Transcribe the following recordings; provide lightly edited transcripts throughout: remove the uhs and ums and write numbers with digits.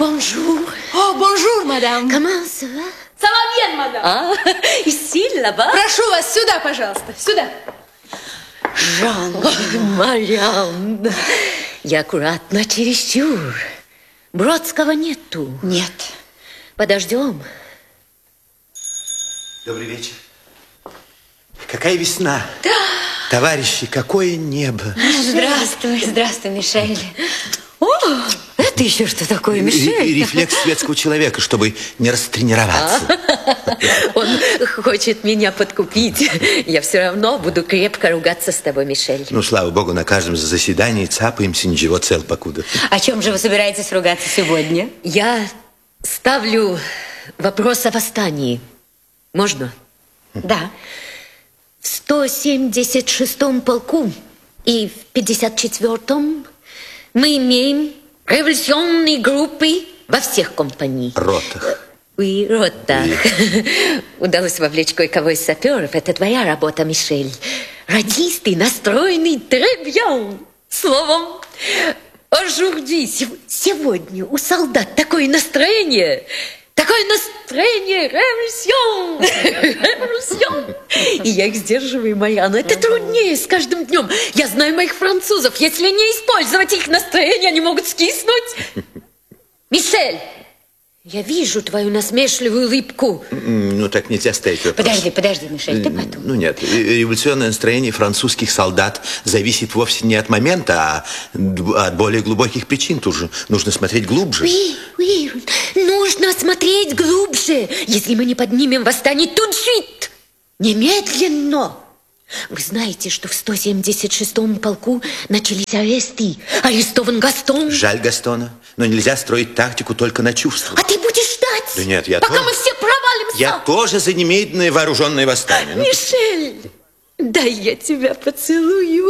Bonjour. Oh, bonjour, madame. Comment ça va? Ça va bien, madame. Ah, ici, là-bas? Прошу вас сюда, пожалуйста. Сюда. Жанна, Марианна, я аккуратно чересчур. Бродского нету. Нет. Подождем. Добрый вечер. Какая весна. Да. Товарищи, какое небо. Здравствуй, Мишель. О, это еще что такое, Мишель? Рефлекс светского человека, чтобы не растренироваться. Он хочет меня подкупить. Я все равно буду крепко ругаться с тобой, Мишель. Ну, слава богу, на каждом заседании цапаемся, ничего, цел покуда. О чем же вы собираетесь ругаться сегодня? Я ставлю вопрос о восстании. Можно? Да. В 176-м полку и в 54-м мы имеем революционные группы во всех компаниях. Ротах. И ротах. Удалось вовлечь кое-кого из саперов. Это твоя работа, Мишель. Радисты настроены très bien. Словом, aujourd'hui, сегодня у солдат такое настроение, революцион! Революцион! И я их сдерживаю, Марианна. Это труднее с каждым днем. Я знаю моих французов. Если не использовать их настроение, они могут скиснуть. Мишель, я вижу твою насмешливую улыбку. Ну, так нельзя ставить вопрос. Подожди, Мишель, ты потом. Ну, нет. Революционное настроение французских солдат зависит вовсе не от момента, а от более глубоких причин. Тут же нужно смотреть глубже. Oui, нужно смотреть глубже. Если мы не поднимем восстание tout de suite, немедленно. Вы знаете, что в 176-м полку начались аресты. Арестован Гастон. Жаль Гастона, но нельзя строить тактику только на чувствах. А ты будешь ждать? Да нет, я пока тоже... мы все провалимся. Я тоже за немедленное вооруженное восстание. Мишель, дай я тебя поцелую.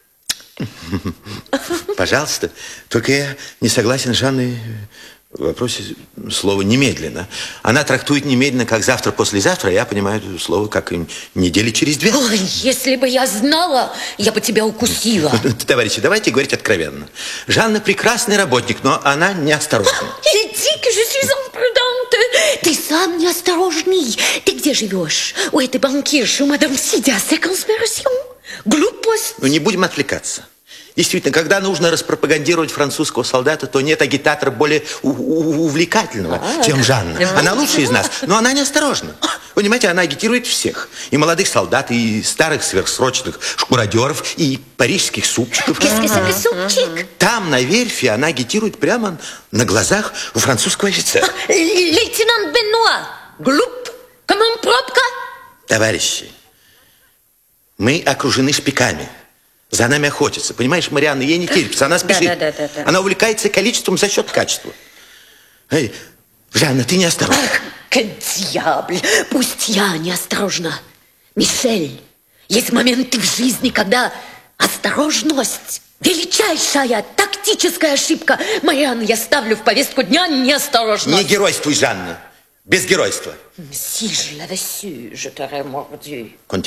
Пожалуйста. Только я не согласен с Жанной в вопросе слова «немедленно». Она трактует «немедленно» как «завтра-послезавтра», а я понимаю это слово как «недели через две». Ой, если бы я знала, я бы тебя укусила. Товарищи, давайте говорить откровенно. Жанна прекрасный работник, но она неосторожна. Иди-ка, je suis imprudente. Ты сам неосторожный. Ты где живешь? У этой банкирши, у мадам Сидя, c'est conspiration. Глупость. Ну, не будем отвлекаться. Действительно, когда нужно распропагандировать французского солдата, то нет агитатора более увлекательного, чем Жанна. Она лучшая из нас, но она неосторожна. Понимаете, она агитирует всех. И молодых солдат, и старых сверхсрочных шкуродеров, и парижских супчиков. Супчик? Там, на верфи, она агитирует прямо на глазах у французского офицера. Лейтенант Бенуа, глуп, как пробка. Товарищи, мы окружены шпиками. За нами охотятся. Понимаешь, Марианна, ей не терпится. Она спешит. Да. Она увлекается количеством за счет качества. Эй, Жанна, ты неосторожна. Ах, дьяволь, пусть я неосторожна. Мишель, есть моменты в жизни, когда осторожность – величайшая тактическая ошибка. Марианна, я ставлю в повестку дня неосторожность. Не геройствуй, Жанна. Без геройства. Si je l'avais su, je t'aurais mordu.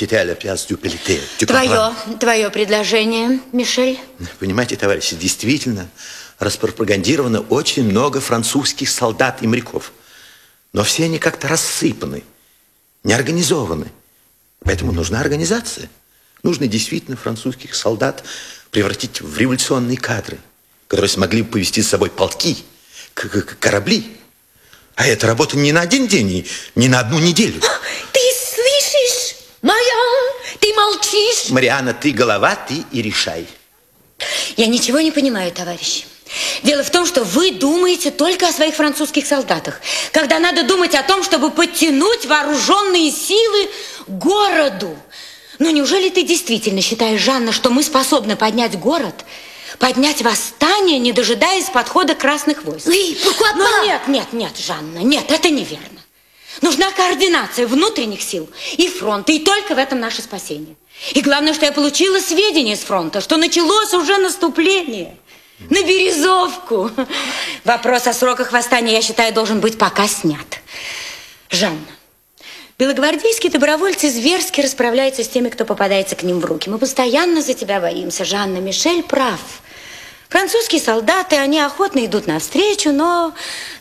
Твое предложение, Мишель? Понимаете, товарищи, действительно распропагандировано очень много французских солдат и моряков. Но все они как-то рассыпаны, не организованы. Поэтому нужна организация. Нужно действительно французских солдат превратить в революционные кадры, которые смогли бы повести с собой полки, корабли. А это работа не на один день и не на одну неделю. Ты слышишь, Мариан? Ты молчишь? Марианна, ты голова, ты и решай. Я ничего не понимаю, товарищи. Дело в том, что вы думаете только о своих французских солдатах, когда надо думать о том, чтобы подтянуть вооруженные силы к городу. Ну, неужели ты действительно считаешь, Жанна, что мы способны поднять город, поднять восстание, не дожидаясь подхода красных войск? Нет, Жанна, нет, это неверно. Нужна координация внутренних сил и фронта, и только в этом наше спасение. И главное, что я получила сведения с фронта, что началось уже наступление на Березовку. Вопрос о сроках восстания, я считаю, должен быть пока снят. Жанна, белогвардейские добровольцы зверски расправляются с теми, кто попадается к ним в руки. Мы постоянно за тебя боимся, Жанна. Мишель прав. Французские солдаты, они охотно идут навстречу, но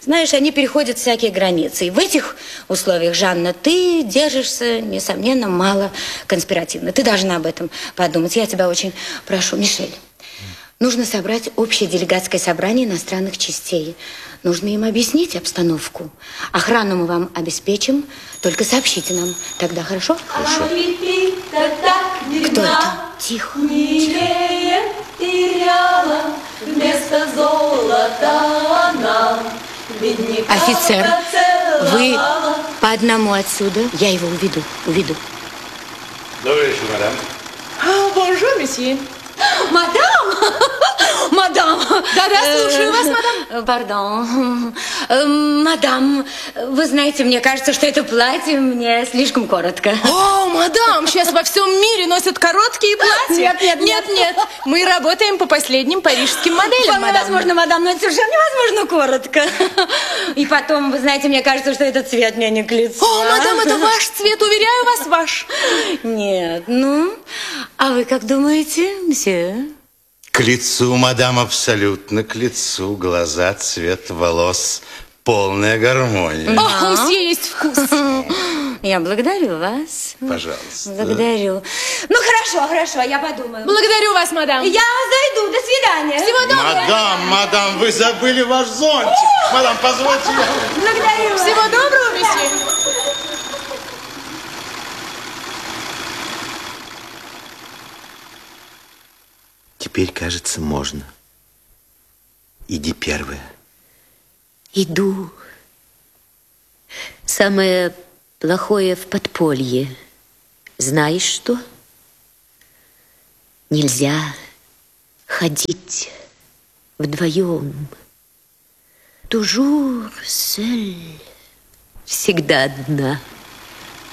Знаешь, они переходят всякие границы. И в этих условиях, Жанна, ты держишься, несомненно, мало конспиративно. Ты должна об этом подумать. Я тебя очень прошу. Мишель, нужно собрать общее делегатское собрание иностранных частей. Нужно им объяснить обстановку. Охрану мы вам обеспечим. Только сообщите нам тогда, хорошо? Она летит, так Кто это? Тихо. Милее теряла, вместо золота она бедняка Офицер, вы поцеловала. по одному отсюда. Я его уведу. Добрый вечер, мадам. Бонжур, месье. Мадам! Мадам! Да-да, слушаю вас, мадам. Пардон. Мадам, вы знаете, мне кажется, что это платье мне слишком коротко. О, мадам, сейчас во всем мире носят короткие платья. Нет. Мы работаем по последним парижским моделям, Вполне мадам. возможно, мадам, но это совершенно невозможно коротко. И потом, вы знаете, мне кажется, что этот цвет мне не к лицу. О, мадам, это ваш цвет, уверяю вас, ваш. Нет, а вы как думаете, мсье? К лицу, мадам, абсолютно к лицу. Глаза, цвет волос, полная гармония. О, у мсье есть вкус. Я благодарю вас. Пожалуйста. Благодарю. Ну, хорошо, я подумаю. Благодарю вас, мадам. Я зайду, до свидания. Всего доброго. Мадам, вы забыли ваш зонтик. Мадам, позвольте. Благодарю вас. Всего доброго, месье. Теперь, кажется, можно. Иди первая. Иду. Самое плохое в подполье. Знаешь что? Нельзя ходить вдвоем. Toujours seul. Всегда одна.